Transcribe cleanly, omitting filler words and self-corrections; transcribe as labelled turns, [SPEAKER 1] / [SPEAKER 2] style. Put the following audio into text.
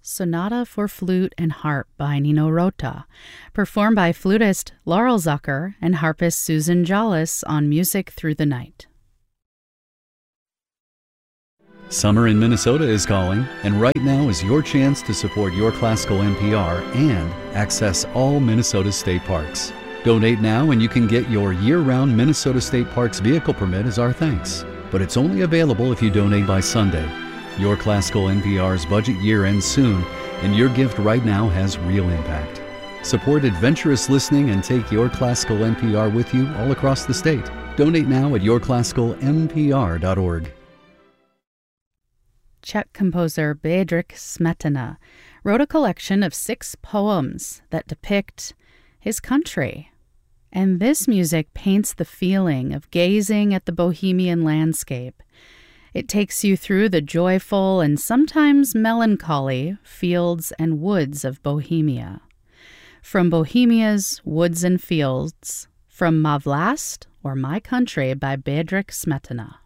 [SPEAKER 1] Sonata for Flute and Harp by Nino Rota, performed by flutist Laurel Zucker and harpist Susan Jollis on Music Through the Night.
[SPEAKER 2] Summer in Minnesota is calling, and right now is your chance to support Your Classical NPR and access all Minnesota state parks. Donate now and you can get your year-round Minnesota State Parks vehicle permit as our thanks. But it's only available if you donate by Sunday. Your Classical NPR's budget year ends soon, and your gift right now has real impact. Support adventurous listening and take Your Classical NPR with you all across the state. Donate now at yourclassicalnpr.org.
[SPEAKER 1] Czech composer Bedřich Smetana wrote a collection of 6 poems that depict his country. And this music paints the feeling of gazing at the Bohemian landscape. It takes you through the joyful and sometimes melancholy fields and woods of Bohemia. From Bohemia's Woods and Fields, from Má vlast, or My Country by Bedřich Smetana.